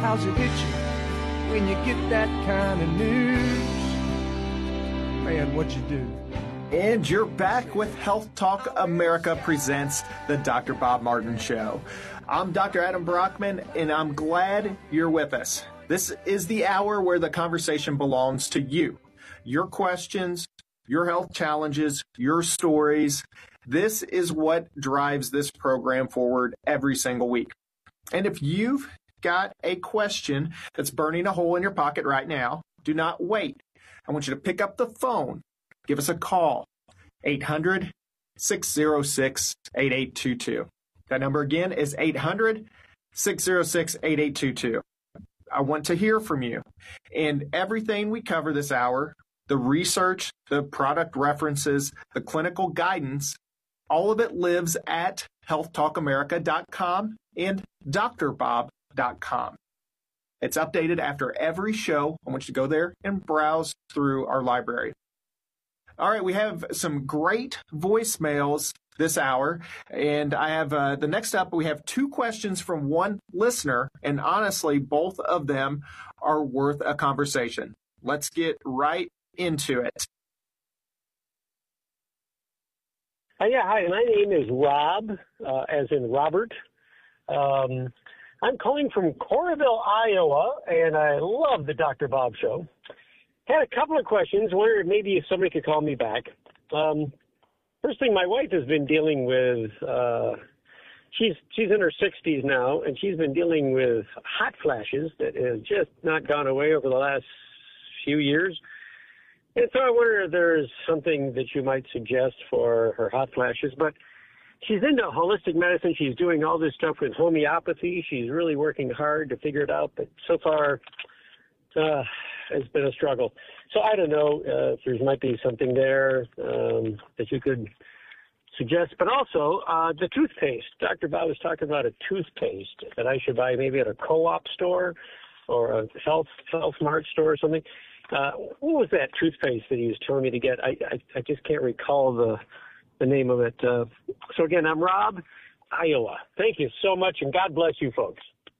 how's it hit you when you get that kind of news? Man, what'd you do? And you're back with Health Talk America presents the Dr. Bob Martin Show. I'm Dr. Adam Brockman, and I'm glad you're with us. This is the hour where the conversation belongs to you. Your questions, your health challenges, your stories. This is what drives this program forward every single week. And if you've got a question that's burning a hole in your pocket right now, do not wait. I want you to pick up the phone. Give us a call, 800-606-8822. That number again is 800-606-8822. I want to hear from you. And everything we cover this hour, the research, the product references, the clinical guidance, all of it lives at healthtalkamerica.com and drbob.com. It's updated after every show. I want you to go there and browse through our library. All right, we have some great voicemails this hour, and I have the next up, we have two questions from one listener, and honestly, both of them are worth a conversation. Let's get right into it. Hi, my name is Rob, as in Robert. I'm calling from Coralville, Iowa, and I love the Dr. Bob Show. Had a couple of questions. Wonder maybe if somebody could call me back. First thing, my wife has been dealing with, she's in her 60s now, and she's been dealing with hot flashes that have just not gone away over the last few years. And so I wonder if there's something that you might suggest for her hot flashes. But she's into holistic medicine. She's doing all this stuff with homeopathy. She's really working hard to figure it out. But so far, it's been a struggle. So I don't know if there might be something there that you could suggest. But also the toothpaste. Dr. Bob was talking about a toothpaste that I should buy maybe at a co-op store or a Health Mart store or something. What was that toothpaste that he was telling me to get? I just can't recall the name of it. So again, I'm Rob, Iowa. Thank you so much, and God bless you folks.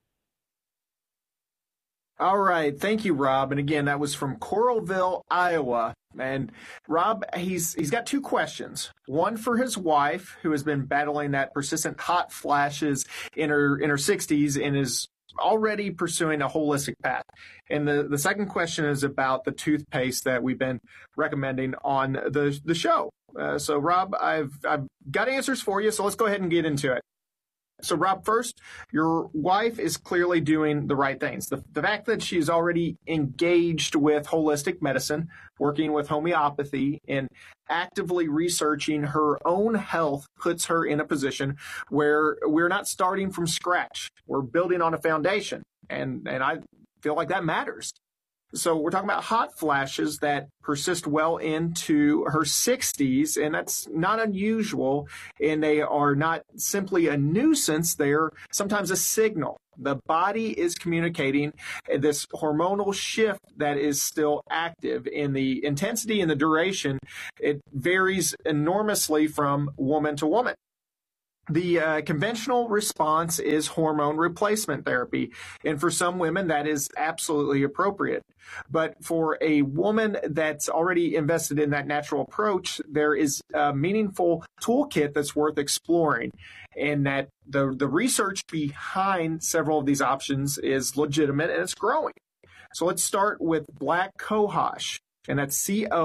All right. Thank you, Rob. And again, that was from Coralville, Iowa. And Rob, he's got two questions. One for his wife, who has been battling that persistent hot flashes in her 60s and is already pursuing a holistic path. And the second question is about the toothpaste that we've been recommending on the show. So Rob, I've got answers for you. So let's go ahead and get into it. So Rob, first, your wife is clearly doing the right things. The fact that she's already engaged with holistic medicine, working with homeopathy, and actively researching her own health puts her in a position where we're not starting from scratch. We're building on a foundation, and I feel like that matters. So we're talking about hot flashes that persist well into her 60s, and that's not unusual, and they are not simply a nuisance. They're sometimes a signal. The body is communicating this hormonal shift that is still active. In the intensity and the duration, it varies enormously from woman to woman. The conventional response is hormone replacement therapy. And for some women, that is absolutely appropriate. But for a woman that's already invested in that natural approach, there is a meaningful toolkit that's worth exploring. And that the research behind several of these options is legitimate and it's growing. So let's start with black cohosh, and that's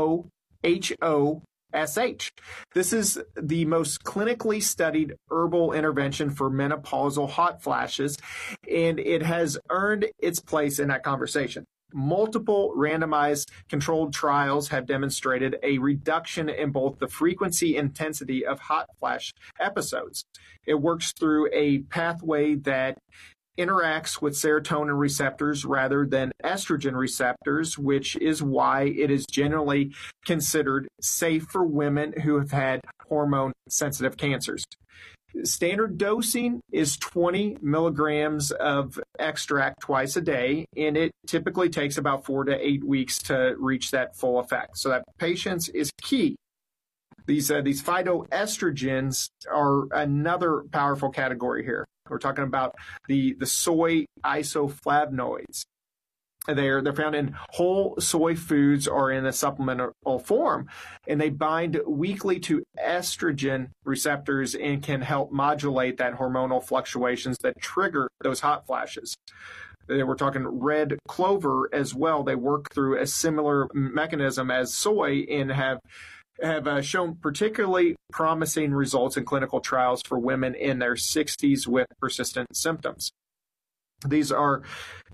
COHO. SH. This is the most clinically studied herbal intervention for menopausal hot flashes, and it has earned its place in that conversation. Multiple randomized controlled trials have demonstrated a reduction in both the frequency and intensity of hot flash episodes. It works through a pathway that interacts with serotonin receptors rather than estrogen receptors, which is why it is generally considered safe for women who have had hormone-sensitive cancers. Standard dosing is 20 milligrams of extract twice a day, and it typically takes about 4 to 8 weeks to reach that full effect. So that patience is key. These phytoestrogens are another powerful category here. We're talking about the soy isoflavonoids. They're found in whole soy foods or in a supplemental form, and they bind weakly to estrogen receptors and can help modulate that hormonal fluctuations that trigger those hot flashes. We're talking red clover as well. They work through a similar mechanism as soy and have shown particularly promising results in clinical trials for women in their 60s with persistent symptoms. These are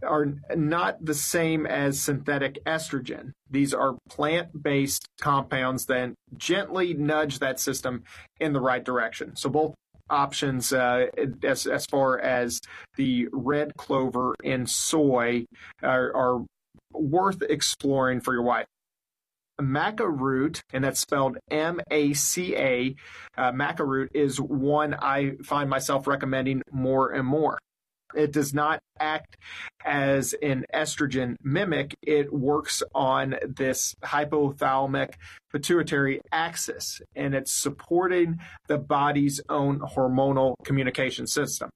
not the same as synthetic estrogen. These are plant-based compounds that gently nudge that system in the right direction. So both options as far as the red clover and soy are worth exploring for your wife. Maca root, and that's spelled M-A-C-A, maca root is one I find myself recommending more and more. It does not act as an estrogen mimic. It works on this hypothalamic pituitary axis, and it's supporting the body's own hormonal communication system.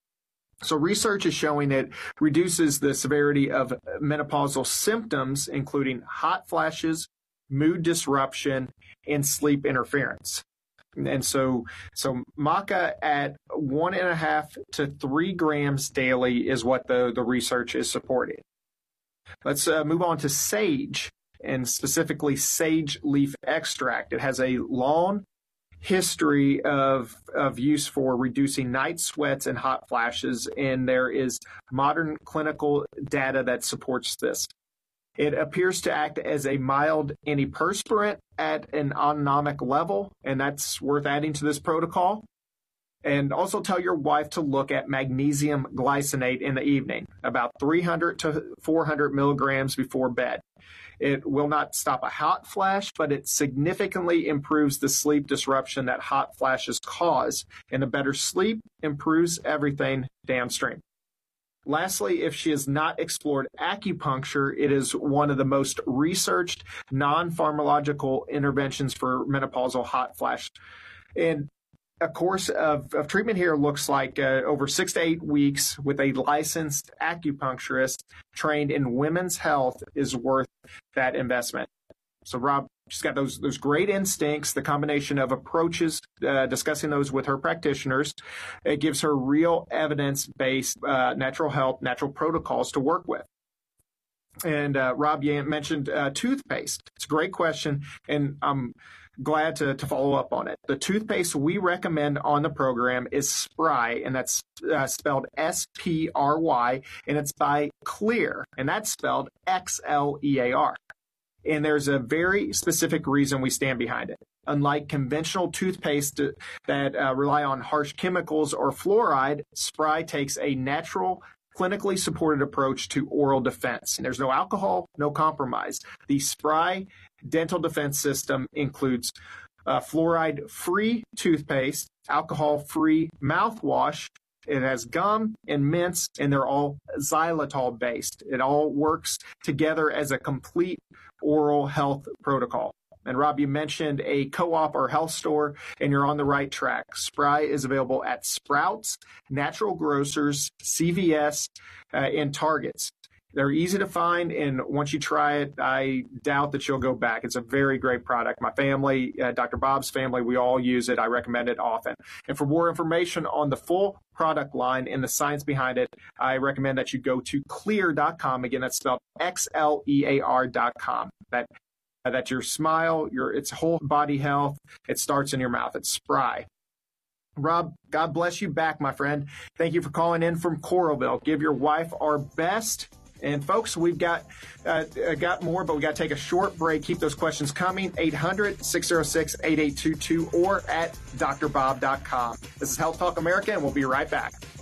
So research is showing it reduces the severity of menopausal symptoms, including hot flashes, mood disruption, and sleep interference. And so maca at 1.5 to 3 grams daily is what the research is supporting. Let's move on to sage, and specifically sage leaf extract. It has a long history of use for reducing night sweats and hot flashes, and there is modern clinical data that supports this. It appears to act as a mild antiperspirant at an autonomic level, and that's worth adding to this protocol. And also tell your wife to look at magnesium glycinate in the evening, about 300 to 400 milligrams before bed. It will not stop a hot flash, but it significantly improves the sleep disruption that hot flashes cause, and a better sleep improves everything downstream. Lastly, if she has not explored acupuncture, it is one of the most researched non-pharmacological interventions for menopausal hot flash. And a course of treatment here looks like over 6 to 8 weeks with a licensed acupuncturist trained in women's health is worth that investment. So Rob, she's got those great instincts, the combination of approaches, discussing those with her practitioners. It gives her real evidence-based natural health, natural protocols to work with. And Rob, you mentioned toothpaste. It's a great question, and I'm glad to follow up on it. The toothpaste we recommend on the program is Spry, and that's spelled S-P-R-Y, and it's by Xlear, and that's spelled X-L-E-A-R. And there's a very specific reason we stand behind it. Unlike conventional toothpaste that rely on harsh chemicals or fluoride, Spry takes a natural, clinically supported approach to oral defense. And there's no alcohol, no compromise. The Spry dental defense system includes fluoride-free toothpaste, alcohol-free mouthwash. It has gum and mints, and they're all xylitol-based. It all works together as a complete oral health protocol. And Rob, you mentioned a co-op or health store, and you're on the right track. Spry is available at Sprouts, Natural Grocers, CVS, and Targets. They're easy to find, and once you try it, I doubt that you'll go back. It's a very great product. My family, Dr. Bob's family, we all use it. I recommend it often. And for more information on the full product line and the science behind it, I recommend that you go to Xlear.com. Again, that's spelled Xlear.com. That's your smile, it's whole body health. It starts in your mouth. It's Spry. Rob, God bless you back, my friend. Thank you for calling in from Coralville. Give your wife our best. And folks, we've got more, but we got to take a short break. Keep those questions coming. 800-606-8822 or at drbob.com. This is Health Talk America, and we'll be right back.